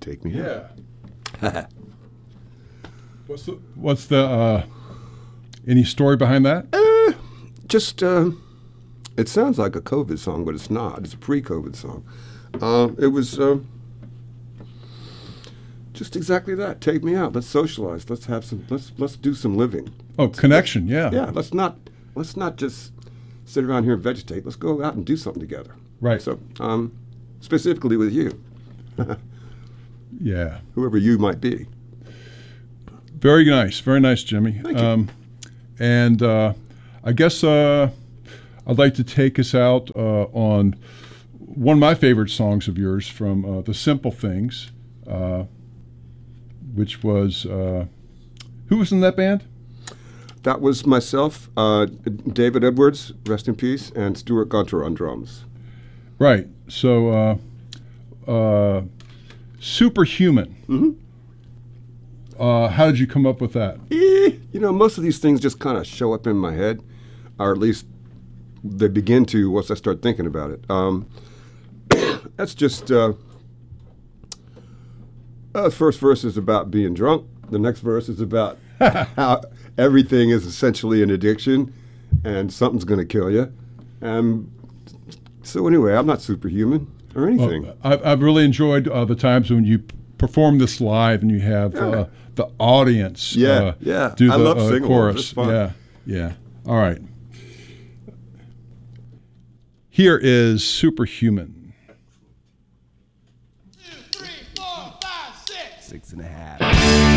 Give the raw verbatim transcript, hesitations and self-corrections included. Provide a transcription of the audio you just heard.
Take me Yeah. out. What's the, what's the uh, any story behind that? Uh, just, uh, it sounds like a COVID song, but it's not. It's a pre-COVID song. Uh, it was uh, just exactly that. Take me out. Let's socialize. Let's have some. Let's let's do some living. Oh, connection. Yeah. Yeah. Let's not let's not just sit around here and vegetate. Let's go out and do something together. Right. So, um, specifically with you, Yeah. whoever you might be. Very nice. Very nice, Jimmy. Thank you. Um, and uh, I guess uh, I'd like to take us out uh, on one of my favorite songs of yours from uh, The Simple Things, uh, which was, uh, who was in that band? That was myself, uh, David Edwards, rest in peace, and Stuart Gunter on drums. Right. So, uh, uh, Superhuman. Mm-hmm. Uh, how did you come up with that? Eh, you know, most of these things just kind of show up in my head, or at least they begin to once I start thinking about it. Um, that's just, uh, uh, the first verse is about being drunk. The next verse is about how everything is essentially an addiction and something's going to kill you. Um, so anyway, I'm not superhuman or anything. Well, I've, I've really enjoyed uh, the times when you perform this live and you have uh, the audience Yeah, uh, yeah. do the I love uh, sing-alongs. chorus. It's fun. Yeah, yeah. All right. Here is Superhuman. Two, three, four, five, six. Six and a half.